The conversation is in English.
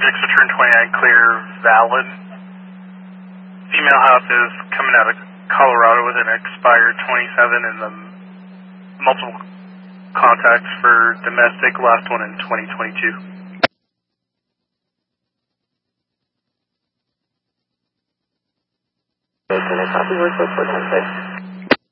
subjects return 29 clear, valid. Female house is coming out of Colorado with an expired 27 and the multiple contacts for domestic, last one in 2022. Copy, we're 410-6.